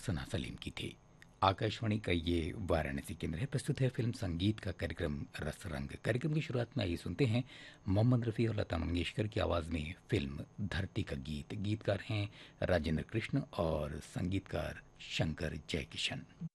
सना सलीम की थी। आकाशवाणी का ये वाराणसी केंद्र है। प्रस्तुत है फिल्म संगीत का कार्यक्रम रस रंग। कार्यक्रम की शुरुआत में आइए सुनते हैं मोहम्मद रफ़ी और लता मंगेशकर की आवाज़ में फिल्म धरती का गीत। गीतकार हैं राजेंद्र कृष्ण और संगीतकार शंकर जयकिशन।